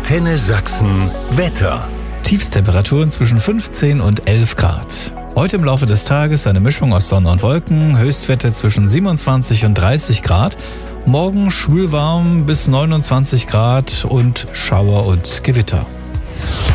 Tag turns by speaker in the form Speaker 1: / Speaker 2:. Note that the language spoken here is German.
Speaker 1: Antenne Sachsen Wetter.
Speaker 2: Tiefstemperaturen zwischen 15 und 11 Grad. Heute im Laufe des Tages eine Mischung aus Sonne und Wolken, Höchstwerte zwischen 27 und 30 Grad. Morgen schwülwarm bis 29 Grad und Schauer und Gewitter.